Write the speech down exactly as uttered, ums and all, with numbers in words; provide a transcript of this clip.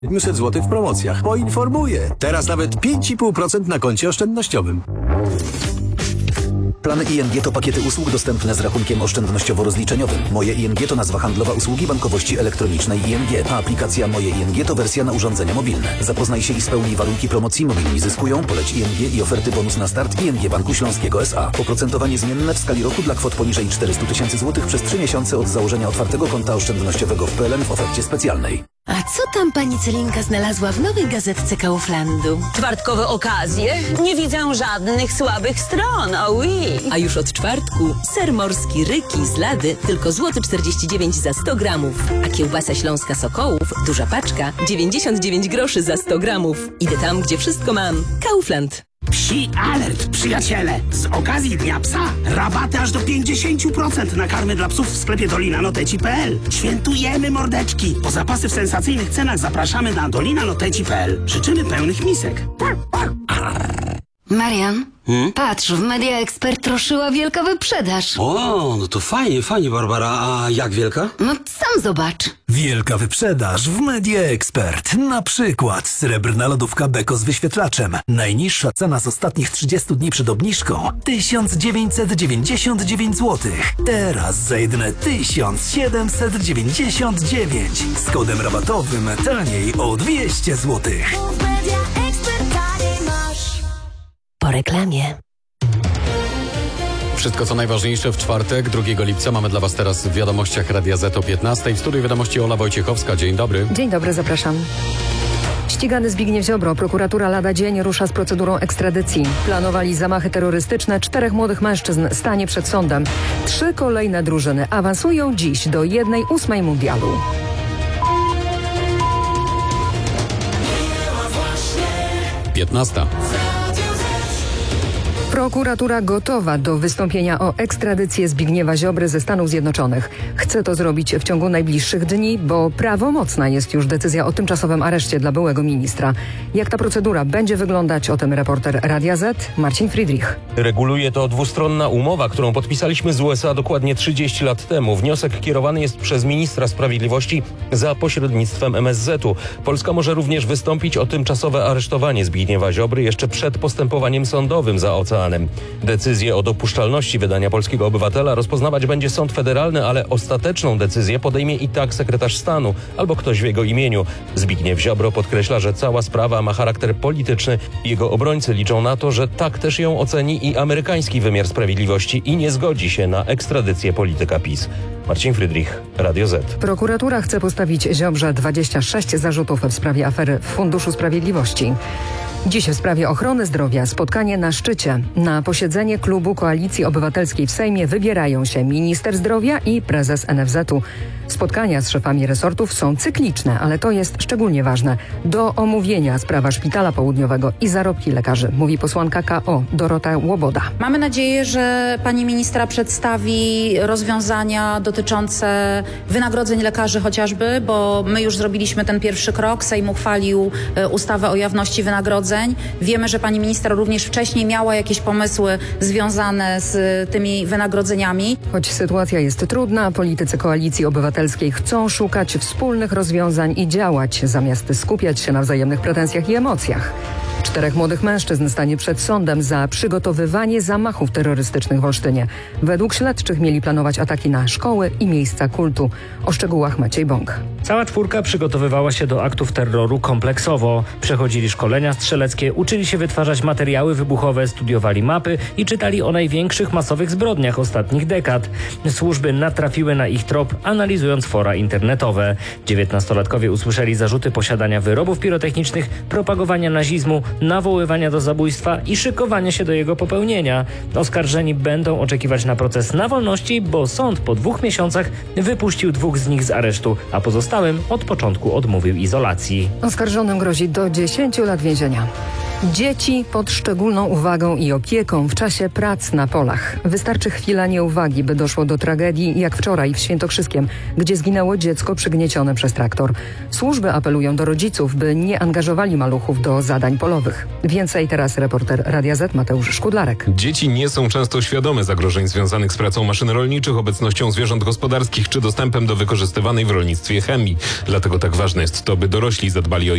siedemset złotych w promocjach. Poinformuję. Teraz nawet pięć i pół procent na koncie oszczędnościowym. Plany I N G to pakiety usług dostępne z rachunkiem oszczędnościowo-rozliczeniowym. Moje I N G to nazwa handlowa usługi bankowości elektronicznej I N G, a aplikacja Moje I N G to wersja na urządzenia mobilne. Zapoznaj się i spełnij warunki promocji. Mobilni zyskują, poleć I N G i oferty bonus na start I N G Banku Śląskiego S A. Oprocentowanie zmienne w skali roku dla kwot poniżej czterysta tysięcy złotych przez trzy miesiące od założenia otwartego konta oszczędnościowego w P L N w ofercie specjalnej. A co tam pani Celinka znalazła w nowej gazetce Kauflandu? Czwartkowe okazje? Nie widzę żadnych słabych stron, oh oui. A już od czwartku ser morski Ryki z Lady tylko złoty czterdzieści dziewięć za sto gramów. A kiełbasa śląska Sokołów, duża paczka, dziewięćdziesiąt dziewięć groszy za sto gramów. Idę tam, gdzie wszystko mam. Kaufland. Psi alert, przyjaciele! Z okazji Dnia Psa rabaty aż do pięćdziesiąt procent na karmy dla psów w sklepie dolina noteci kropka p l. Świętujemy, mordeczki! Po zapasy w sensacyjnych cenach zapraszamy na dolina noteci kropka p l. Życzymy pełnych misek. Marian, Hmm? patrz, w Media Expert ruszyła wielka wyprzedaż. O, no to fajnie, fajnie, Barbara. A jak wielka? No sam zobacz. Wielka wyprzedaż w Media Expert. Na przykład srebrna lodówka Beko z wyświetlaczem. Najniższa cena z ostatnich trzydziestu dni przed obniżką tysiąc dziewięćset dziewięćdziesiąt dziewięć złotych. Teraz za jedyne tysiąc siedemset dziewięćdziesiąt dziewięć. Z kodem rabatowym taniej o dwieście złotych. Po reklamie. Wszystko co najważniejsze w czwartek, drugiego lipca. Mamy dla Was teraz w wiadomościach Radia Z o piętnastej. W studiu wiadomości Ola Wojciechowska. Dzień dobry. Dzień dobry, zapraszam. Ścigany Zbigniew Ziobro. Prokuratura lada dzień rusza z procedurą ekstradycji. Planowali zamachy terrorystyczne. Czterech młodych mężczyzn stanie przed sądem. Trzy kolejne drużyny awansują dziś do jednej ósmej mundialu. piętnasta. Prokuratura gotowa do wystąpienia o ekstradycję Zbigniewa Ziobry ze Stanów Zjednoczonych. Chce to zrobić w ciągu najbliższych dni, bo prawomocna jest już decyzja o tymczasowym areszcie dla byłego ministra. Jak ta procedura będzie wyglądać, o tym reporter Radia Z Marcin Friedrich. Reguluje to dwustronna umowa, którą podpisaliśmy z U S A dokładnie trzydzieści lat temu. Wniosek kierowany jest przez ministra sprawiedliwości za pośrednictwem M S Z u. Polska może również wystąpić o tymczasowe aresztowanie Zbigniewa Ziobry jeszcze przed postępowaniem sądowym za oceanem. Decyzję o dopuszczalności wydania polskiego obywatela rozpoznawać będzie sąd federalny, ale ostateczną decyzję podejmie i tak sekretarz stanu albo ktoś w jego imieniu. Zbigniew Ziobro podkreśla, że cała sprawa ma charakter polityczny. Jego obrońcy liczą na to, że tak też ją oceni i amerykański wymiar sprawiedliwości i nie zgodzi się na ekstradycję polityka PiS. Marcin Friedrich, Radio Z. Prokuratura chce postawić Ziobrze dwadzieścia sześć zarzutów w sprawie afery w Funduszu Sprawiedliwości. Dziś w sprawie ochrony zdrowia spotkanie na szczycie. Na posiedzenie klubu Koalicji Obywatelskiej w Sejmie wybierają się minister zdrowia i prezes N F Z u. Spotkania z szefami resortów są cykliczne, ale to jest szczególnie ważne. Do omówienia sprawa Szpitala Południowego i zarobki lekarzy, mówi posłanka K O Dorota Łoboda. Mamy nadzieję, że pani ministra przedstawi rozwiązania dotyczące wynagrodzeń lekarzy chociażby, bo my już zrobiliśmy ten pierwszy krok. Sejm uchwalił ustawę o jawności wynagrodzeń. Wiemy, że pani ministra również wcześniej miała jakieś pomysły związane z tymi wynagrodzeniami. Choć sytuacja jest trudna, politycy Koalicji Obywatelskiej chcą szukać wspólnych rozwiązań i działać, zamiast skupiać się na wzajemnych pretensjach i emocjach. Czterech młodych mężczyzn stanie przed sądem za przygotowywanie zamachów terrorystycznych w Olsztynie. Według śledczych mieli planować ataki na szkoły i miejsca kultu. O szczegółach Maciej Bąk. Cała czwórka przygotowywała się do aktów terroru kompleksowo. Przechodzili szkolenia strzeleckie, uczyli się wytwarzać materiały wybuchowe, studiowali mapy i czytali o największych masowych zbrodniach ostatnich dekad. Służby natrafiły na ich trop, analizując fora internetowe. Dziewiętnastolatkowie usłyszeli zarzuty posiadania wyrobów pirotechnicznych, propagowania nazizmu, nawoływania do zabójstwa i szykowania się do jego popełnienia. Oskarżeni będą oczekiwać na proces na wolności, bo sąd po dwóch miesiącach wypuścił dwóch z nich z aresztu, a pozostałym od początku odmówił izolacji. Oskarżonym grozi do dziesięciu lat więzienia. Dzieci pod szczególną uwagą i opieką w czasie prac na polach. Wystarczy chwila nieuwagi, by doszło do tragedii, jak wczoraj w Świętokrzyskiem, gdzie zginęło dziecko przygniecione przez traktor. Służby apelują do rodziców, by nie angażowali maluchów do zadań polowych. Więcej teraz reporter Radia Z Mateusz Szkudlarek. Dzieci nie są często świadome zagrożeń związanych z pracą maszyn rolniczych, obecnością zwierząt gospodarskich czy dostępem do wykorzystywanej w rolnictwie chemii. Dlatego tak ważne jest to, by dorośli zadbali o